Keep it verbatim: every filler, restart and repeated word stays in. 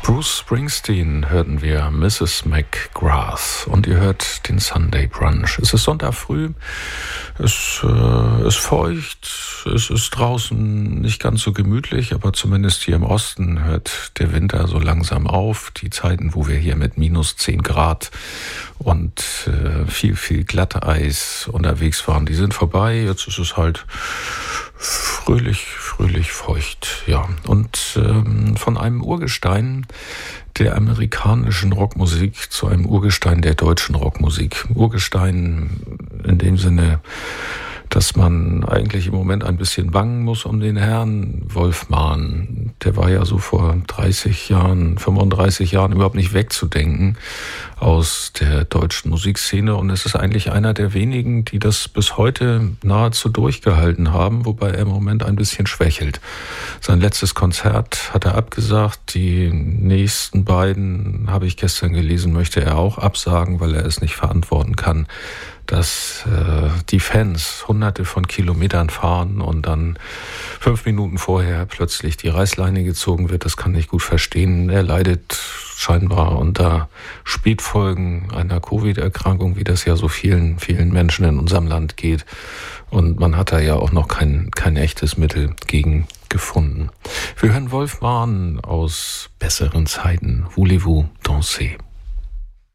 Bruce Springsteen hörten wir, Missus McGrath, und ihr hört den Sunday Brunch. Es ist Sonntag früh, es äh, ist feucht, es ist draußen nicht ganz so gemütlich, aber zumindest hier im Osten hört der Winter so langsam auf. Die Zeiten, wo wir hier mit minus zehn Grad und äh, viel, viel Glatteis unterwegs waren, die sind vorbei. Jetzt ist es halt fröhlich, fröhlich feucht, ja. Und ähm, von einem Urgestein der amerikanischen Rockmusik zu einem Urgestein der deutschen Rockmusik. Urgestein in dem Sinne, dass man eigentlich im Moment ein bisschen bangen muss um den Herrn Wolf Mahn. Der war ja so vor dreißig Jahren, fünfunddreißig Jahren überhaupt nicht wegzudenken aus der deutschen Musikszene. Und es ist eigentlich einer der wenigen, die das bis heute nahezu durchgehalten haben, wobei er im Moment ein bisschen schwächelt. Sein letztes Konzert hat er abgesagt. Die nächsten beiden, habe ich gestern gelesen, möchte er auch absagen, weil er es nicht verantworten kann, dass äh, die Fans hunderte von Kilometern fahren und dann fünf Minuten vorher plötzlich die Reißleine gezogen wird. Das kann ich gut verstehen. Er leidet scheinbar unter Spätfolgen einer Covid-Erkrankung, wie das ja so vielen, vielen Menschen in unserem Land geht. Und man hat da ja auch noch kein, kein echtes Mittel gegen gefunden. Wir hören Wolf Mahn aus besseren Zeiten. Voulez-vous danser?